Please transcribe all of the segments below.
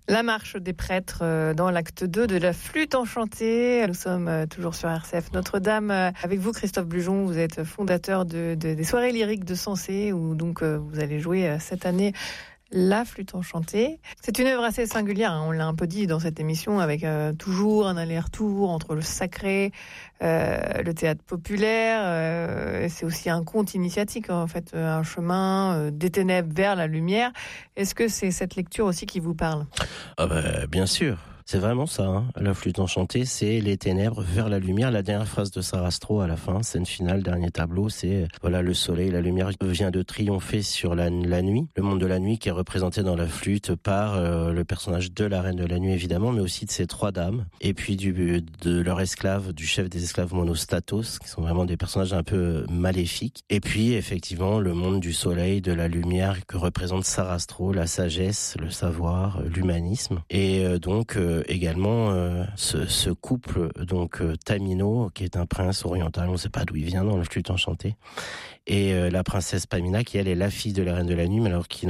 La marche des prêtres dans l'acte 2 de la flûte enchantée. Nous sommes toujours sur RCF Notre-Dame. Avec vous, Christophe Blujon, vous êtes fondateur des soirées lyriques de Sensé, où donc vous allez jouer cette année la flûte enchantée. C'est une œuvre assez singulière, on l'a un peu dit dans cette émission, avec toujours un aller-retour entre le sacré, le théâtre populaire. C'est aussi un conte initiatique, en fait, un chemin des ténèbres vers la lumière. Est-ce que c'est cette lecture aussi qui vous parle ? Bien sûr. C'est vraiment ça, hein. La flûte enchantée, c'est les ténèbres vers la lumière. La dernière phrase de Sarastro à la fin, scène finale, dernier tableau, c'est voilà, le soleil, la lumière vient de triompher sur la nuit, le monde de la nuit qui est représenté dans la flûte par le personnage de la reine de la nuit évidemment, mais aussi de ces trois dames, et puis de leur esclave, du chef des esclaves Monostatos, qui sont vraiment des personnages un peu maléfiques. Et puis effectivement le monde du soleil, de la lumière que représente Sarastro, la sagesse, le savoir, l'humanisme, et donc également ce couple donc Tamino, qui est un prince oriental, on ne sait pas d'où il vient dans la flûte enchantée, et la princesse Pamina, qui elle est la fille de la reine de la nuit, mais alors qui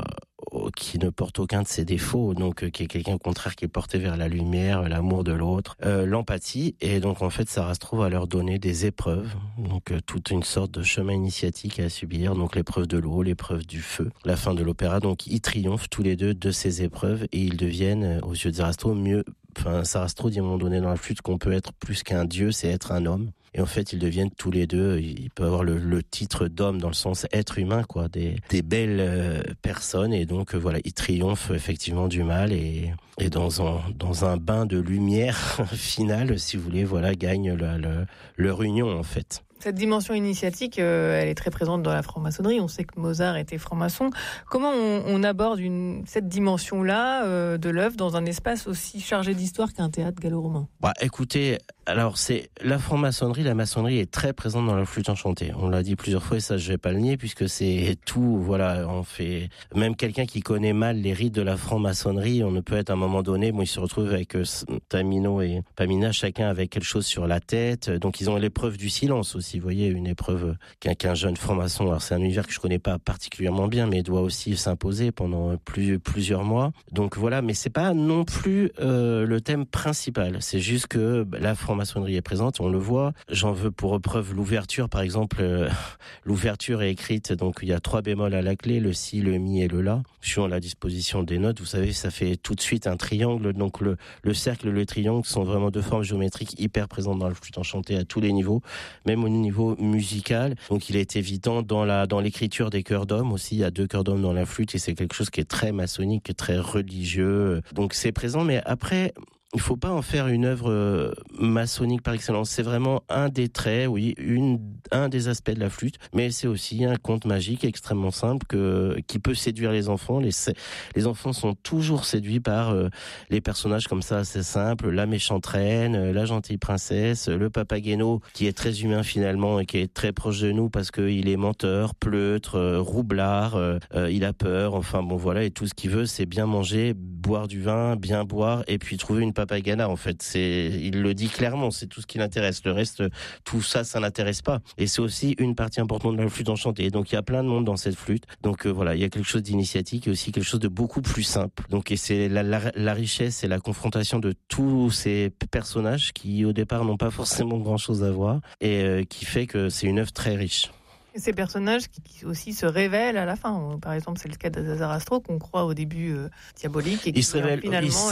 ne porte aucun de ses défauts, donc qui est quelqu'un au contraire qui est porté vers la lumière, l'amour de l'autre, l'empathie. Et donc en fait Sarastro va leur donner des épreuves, donc toute une sorte de chemin initiatique à subir, donc l'épreuve de l'eau, l'épreuve du feu, la fin de l'opéra. Donc ils triomphent tous les deux de ces épreuves et ils deviennent aux yeux de Sarastro Sarastro dit à un moment donné dans la flûte qu'on peut être plus qu'un dieu, c'est être un homme. Et en fait, ils deviennent tous les deux, il peut avoir le titre d'homme dans le sens être humain, quoi, des belles personnes. Et donc voilà, ils triomphent effectivement du mal et dans un bain de lumière finale, si vous voulez, voilà, gagnent leur union en fait. Cette dimension initiatique, elle est très présente dans la franc-maçonnerie. On sait que Mozart était franc-maçon. Comment on aborde cette dimension-là de l'œuvre dans un espace aussi chargé d'histoire qu'un théâtre gallo-romain ? Écoutez, alors c'est la franc-maçonnerie, la maçonnerie est très présente dans la flûte enchantée. On l'a dit plusieurs fois et ça je vais pas le nier puisque c'est tout. Voilà, on fait même quelqu'un qui connaît mal les rites de la franc-maçonnerie, on ne peut être à un moment donné. Bon, ils se retrouvent avec Tamino et Pamina, chacun avec quelque chose sur la tête. Donc ils ont l'épreuve du silence aussi. Vous voyez, une épreuve qu'un jeune franc-maçon, alors c'est un univers que je connais pas particulièrement bien, mais doit aussi s'imposer pendant plusieurs mois. Donc voilà, mais c'est pas non plus le thème principal. C'est juste que la franc-maçonnerie est présente, on le voit. J'en veux pour preuve l'ouverture, par exemple. L'ouverture est écrite, donc il y a 3 bémols à la clé, le si, le mi et le la. Suivant la disposition des notes, vous savez, ça fait tout de suite un triangle. Donc le cercle et le triangle sont vraiment deux formes géométriques hyper présentes dans la flûte enchantée à tous les niveaux, même au niveau musical. Donc il est évident dans l'écriture des chœurs d'hommes aussi. Il y a 2 chœurs d'hommes dans la flûte et c'est quelque chose qui est très maçonnique, très religieux. Donc c'est présent, mais après, il faut pas en faire une œuvre maçonnique par excellence. C'est vraiment un des traits, oui, un des aspects de la flûte, mais c'est aussi un conte magique extrêmement simple qui peut séduire les enfants. Les enfants sont toujours séduits par les personnages comme ça, assez simples, la méchante reine, la gentille princesse, le Papageno qui est très humain finalement et qui est très proche de nous parce que il est menteur, pleutre, roublard, il a peur, enfin bon voilà, et tout ce qu'il veut c'est bien manger, boire du vin, bien boire et puis trouver une papagana en fait. Il le dit clairement, c'est tout ce qui l'intéresse. Le reste, tout ça, ça n'intéresse pas. Et c'est aussi une partie importante de la flûte enchantée. Et donc il y a plein de monde dans cette flûte. Donc voilà, il y a quelque chose d'initiatique et aussi quelque chose de beaucoup plus simple. Donc et c'est la richesse et la confrontation de tous ces personnages qui au départ n'ont pas forcément grand chose à voir et qui fait que c'est une œuvre très riche. Et ces personnages qui aussi se révèlent à la fin. Par exemple, c'est le cas de Sarastro qu'on croit au début diabolique et qui finalement il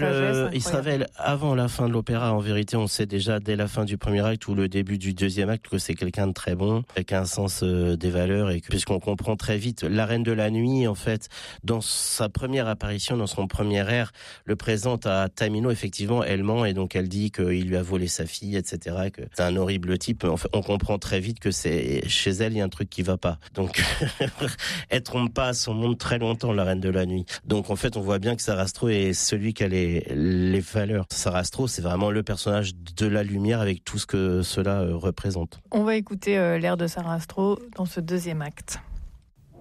se révèle avant la fin de l'opéra. En vérité, on sait déjà dès la fin du premier acte ou le début du deuxième acte que c'est quelqu'un de très bon, avec un sens des valeurs et puisqu'on comprend très vite la reine de la nuit en fait dans sa première apparition, dans son premier air, le présente à Tamino. Effectivement, elle ment et donc elle dit qu'il lui a volé sa fille, etc. Que c'est un horrible type. En fait, on comprend très vite que c'est chez elle il y a un truc qui va pas. Donc, elle trompe pas son monde très longtemps, la reine de la nuit. Donc, en fait, on voit bien que Sarastro est celui qui a les valeurs. Sarastro, c'est vraiment le personnage de la lumière avec tout ce que cela représente. On va écouter l'air de Sarastro dans ce deuxième acte.